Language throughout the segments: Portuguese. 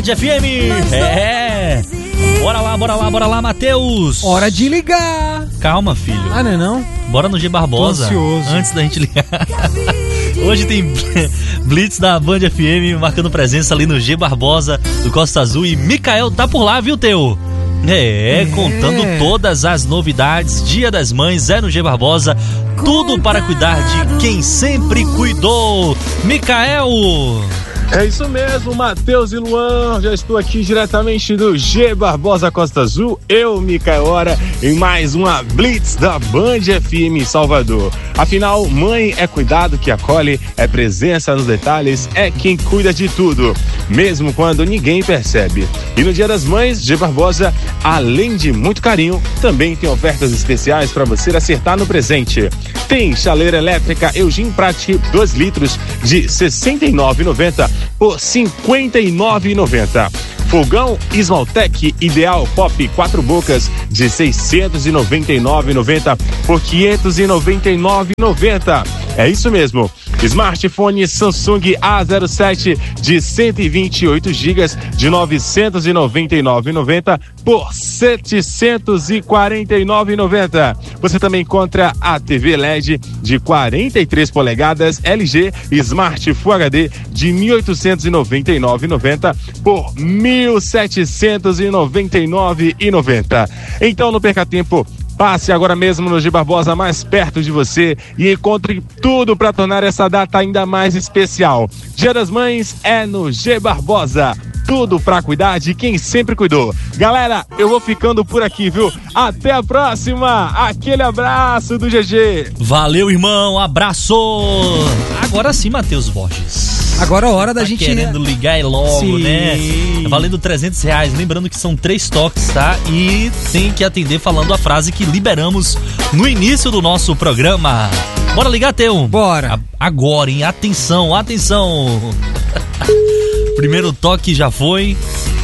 FM. Bora lá, Matheus. Hora de ligar. Calma, filho. Ah, não é não? Bora no G Barbosa. Tô ansioso. Antes da gente ligar. Hoje tem Blitz da Band FM marcando presença ali no G Barbosa do Costa Azul. E Micael tá por lá, viu, Teu? Contando todas as novidades. Dia das Mães é no G Barbosa. Tudo para cuidar de quem sempre cuidou. Micael! É isso mesmo, Matheus e Luan, já estou aqui diretamente do G Barbosa Costa Azul, eu, Micael Hora, em mais uma Blitz da Band FM em Salvador. Afinal, mãe é cuidado que acolhe, é presença nos detalhes, é quem cuida de tudo, mesmo quando ninguém percebe. E no Dia das Mães, G Barbosa, além de muito carinho, também tem ofertas especiais para você acertar no presente. Tem chaleira elétrica Eugene Pratic 2 litros de R$ 69,90 por R$ 59,90. Fogão Ismaltec Ideal Pop 4 bocas de R$ 699,90 por R$ 599,90. É isso mesmo. Smartphone Samsung A07 de 128 GB de R$ 999,90 por R$ 749,90. Você também encontra a TV LED de 43 polegadas LG Smart Full HD de R$ 1.899,90 por R$ 1.799,90. Então não perca tempo. Passe agora mesmo no G Barbosa mais perto de você e encontre tudo para tornar essa data ainda mais especial. Dia das Mães é no G Barbosa. Tudo para cuidar de quem sempre cuidou. Galera, eu vou ficando por aqui, viu? Até a próxima. Aquele abraço do GG. Valeu, irmão. Abraço. Agora sim, Matheus Borges. Agora é a hora da gente... querendo ligar logo, sim, né? Valendo R$300. Lembrando que são 3 toques, tá? E tem que atender falando a frase que liberamos no início do nosso programa. Bora ligar, Teu? Bora. Agora, hein? Atenção. Primeiro toque já foi.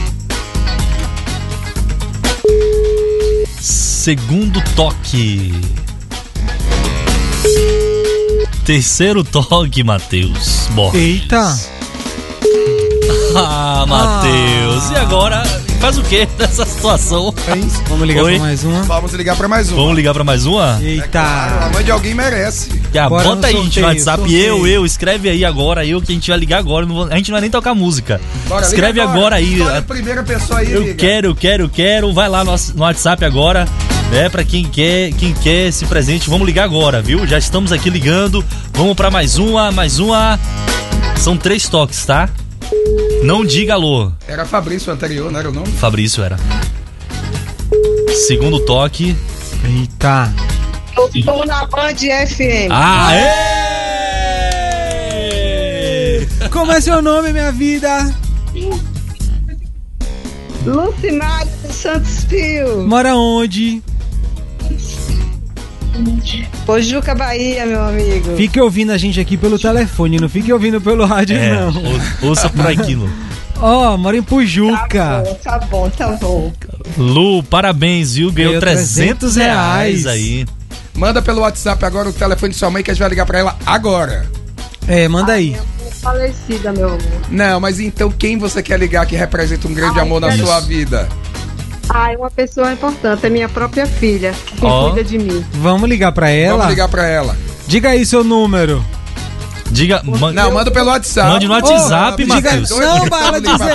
Segundo toque. Terceiro toque, Matheus Borges. Eita. Matheus. E agora, faz o que nessa situação? Vamos ligar pra mais uma? Vamos ligar pra mais uma. Vamos ligar pra mais uma? Eita. É claro, a mãe de alguém merece. Bota aí no WhatsApp, escreve aí agora, que a gente vai ligar agora. A gente não vai nem tocar música. Bora, escreve agora aí. A primeira pessoa aí, eu quero. Vai lá no WhatsApp agora. Pra quem quer esse presente, vamos ligar agora, viu? Já estamos aqui ligando. Vamos pra mais uma. São 3 toques, tá? Não diga alô. Era Fabrício anterior, não era o nome? Fabrício era. Segundo toque. Eita. Eu estou na Band FM. Aê! Como é seu nome, minha vida? Lucimário do Santos Pio. Mora onde? Pojuca, Bahia, meu amigo. Fique ouvindo a gente aqui pelo telefone, não fique ouvindo pelo rádio, não. Ouça por aquilo. Mora em Pujuca. Tá bom. Lu, parabéns, viu? Ganhou R$300 aí. Manda pelo WhatsApp agora o telefone de sua mãe que a gente vai ligar pra ela agora. Manda aí. Falecida, meu amor. Não, mas então quem você quer ligar que representa um grande amor na sua vida? É uma pessoa importante, é minha própria filha, que cuida de mim. Vamos ligar pra ela? Diga aí seu número. Manda pelo WhatsApp. Mande no WhatsApp, Matheus. Não, para dizer.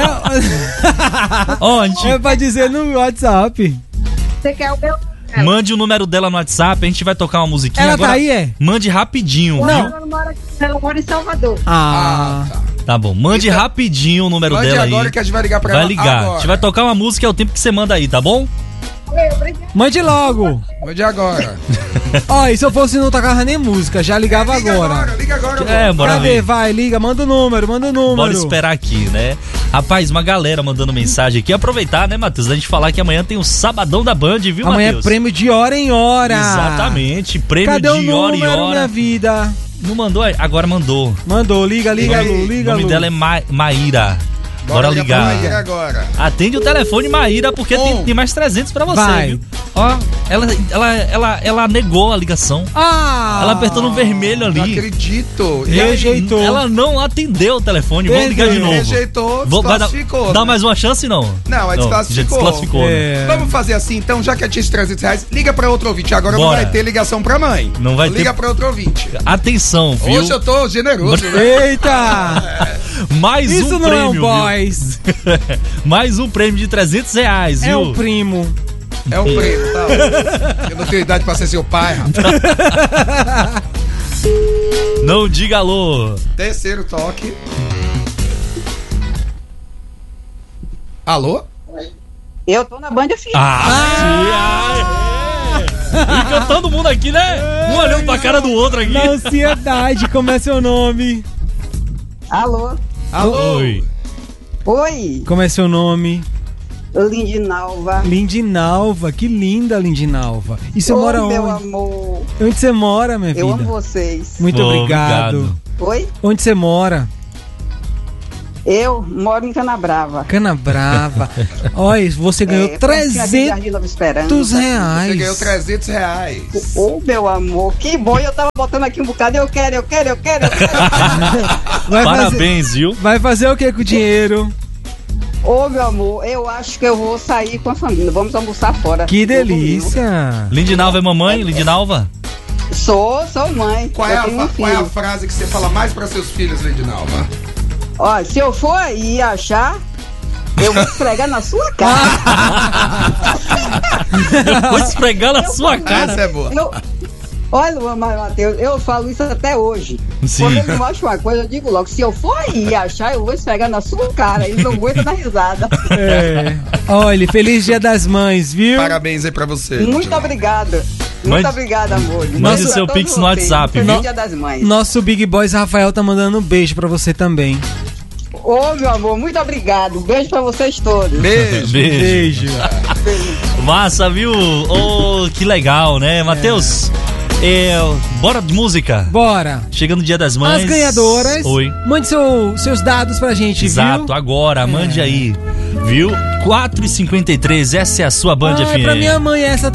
Onde? É pra dizer no WhatsApp. Você quer o meu? Mande o número dela no WhatsApp, a gente vai tocar uma musiquinha. Ela agora. Tá aí, Mande rapidinho, não, viu? Ela mora em Salvador. Tá bom, mande rapidinho o número dela aí. Mande agora que a gente vai ligar pra ela. Vai ligar. Agora. A gente vai tocar uma música, é o tempo que você manda aí, tá bom? Mande logo. Mande agora. E se eu fosse não tocava nem música, já ligava agora. Liga agora. Bora ver. Vai, liga, manda o número. Bora esperar aqui, né? Rapaz, uma galera mandando mensagem aqui. Aproveitar, né, Matheus? A gente falar que amanhã tem o Sabadão da Band, viu, Matheus? Amanhã é prêmio de hora em hora. Exatamente, prêmio Cadê de hora em hora. Cadê o minha vida? Não mandou? Agora mandou. Mandou, liga, Lu. O nome dela é Maíra. Bora ligar. Maíra agora. Atende o telefone, Maíra, porque tem mais 300 pra você, Vai. viu? Ó, ela negou a ligação. Ela apertou no vermelho ali. Não acredito. E aí, Rejeitou. Ela não atendeu o telefone. Vamos ligar de novo. rejeitou, Vai desclassificou. dar mais uma chance, não? Não, Já desclassificou. desclassificou, né? Vamos fazer assim, então, já que atinge R$300, liga pra outro ouvinte. Agora Bora. não vai ter ligação pra mãe. Não vai Liga ter. pra outro ouvinte. Atenção, viu? Hoje eu tô generoso, né? Eita! Mais Isso um não prêmio, é um viu? boys. Mais um prêmio de R$300, viu? É um primo. É um prêmio, tá? Eu não tenho idade pra ser seu pai, rapaz. Não diga alô. Terceiro toque. Alô? Eu tô na Band FM. E cantando todo mundo aqui, né? Um olhando pra cara do outro aqui. Na ansiedade, como é seu nome? Alô? Alô? Oi. Oi, Como é seu nome? Lindinalva. Lindinalva, que linda Lindinalva. E você mora meu onde? amor. Onde você mora, minha Eu amo vida? vocês. Muito Bom, obrigado. Oi? Onde você mora? Eu moro em Canabrava. Canabrava. Olha, você ganhou próximo aqui de Jardim Nova Esperança. R$300. Você ganhou R$300. Ô, meu amor, que bom. Eu tava botando aqui um bocado. Eu quero. Vai Parabéns, viu? Vai fazer o que com o dinheiro? Ô, meu amor, eu acho que eu vou sair com a família. Vamos almoçar fora. Que No domingo. delícia. Lindinalva é mamãe? Lindinalva? Sou mãe. Qual Eu é tenho um a filho. frase que você fala mais pra seus filhos, Lindinalva? Ó, se eu for aí achar, eu vou esfregar na sua cara. Vou esfregar na sua cara. Essa é boa. Olha, Matheus, eu falo isso até hoje. Sim. Quando ele me mostra uma coisa, eu digo logo, se eu for aí achar, eu vou esfregar na sua cara. E não aguenta dar risada. É. Olha, feliz Dia das Mães, viu? Parabéns aí pra você. Muito Lindinalva. obrigado. Mande- Muito obrigada, amor. Mande Beijo o seu pra todos Pix no vocês. WhatsApp, Feliz viu? Dia das Mães. Nosso Big Boys Rafael tá mandando um beijo pra você também. Ô, meu amor, muito obrigado. Beijo pra vocês todos. Beijo. Beijo. Massa, viu? Oh, que legal, né? Matheus, bora de música. Bora. Chegando o Dia das Mães. As ganhadoras. Oi. Mande seus dados pra gente, Exato, viu? agora, mande aí. Viu? 4h53, essa é a sua Band FM. Pra minha mãe, essa